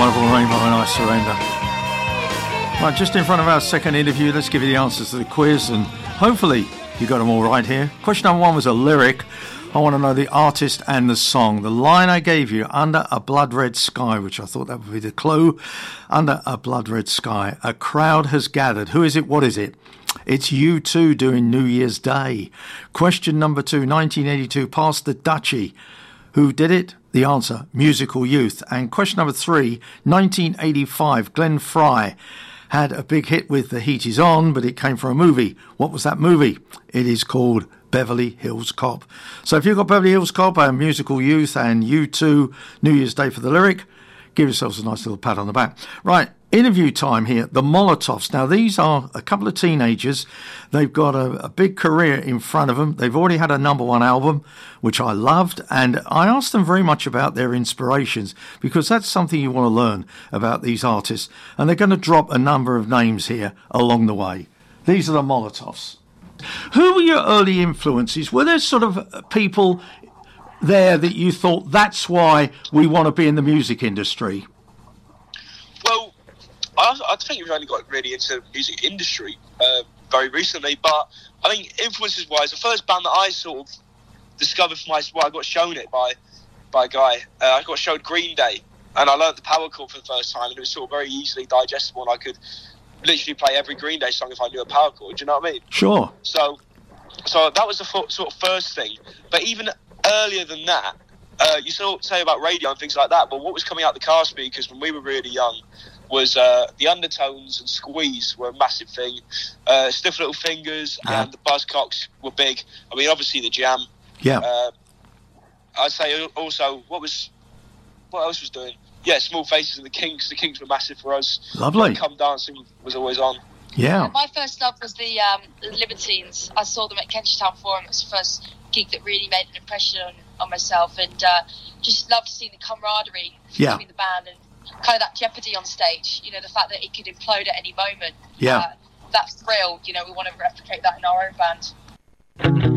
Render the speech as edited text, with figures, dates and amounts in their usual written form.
Wonderful Rainbow and I Surrender. Right, just in front of our second interview, let's give you the answers to the quiz, and hopefully you got them all right here. Question number 1 was a lyric. I want to know the artist and the song. The line I gave you, Under a Blood Red Sky, which I thought that would be the clue. Under a Blood Red Sky. A crowd has gathered. Who is it? What is it? It's U2 doing New Year's Day. Question number 2, 1982, Pass the Duchy. Who did it? The answer, Musical Youth. And question number 3, 1985, Glenn Frey had a big hit with The Heat Is On, but it came from a movie. What was that movie? It is called Beverly Hills Cop. So if you've got Beverly Hills Cop and Musical Youth and U2 New Year's Day for the lyric, give yourselves a nice little pat on the back. Right, interview time here. The Molotovs. Now, these are a couple of teenagers. They've got a big career in front of them. They've already had a #1 album, which I loved. And I asked them very much about their inspirations, because that's something you want to learn about these artists. And they're going to drop a number of names here along the way. These are the Molotovs. Who were your early influences? Were there sort of people there that you thought, that's why we want to be in the music industry? Well, I think we've only got really into the music industry very recently, but I think influences-wise, the first band that I sort of discovered for myself, well, I got shown it by a guy. I got showed Green Day, and I learned the power chord for the first time, and it was sort of very easily digestible, and I could literally play every Green Day song if I knew a power chord. Do you know what I mean? Sure. So that was the sort of first thing. But even earlier than that, you sort of say about radio and things like that, but what was coming out the car speakers when we were really young was the Undertones and Squeeze were a massive thing. Stiff Little Fingers and the Buzzcocks were big. I mean, obviously the Jam. Yeah. I'd say also, what else was doing? Yeah, Small Faces and the Kinks. The Kinks were massive for us. Lovely. Come Dancing was always on. Yeah. My first love was the Libertines. I saw them at Kentish Town Forum. It was the first gig that really made an impression on myself, and just loved seeing the camaraderie between the band and kind of that jeopardy on stage. You know, the fact that it could implode at any moment. Yeah. That thrill, we want to replicate that in our own band.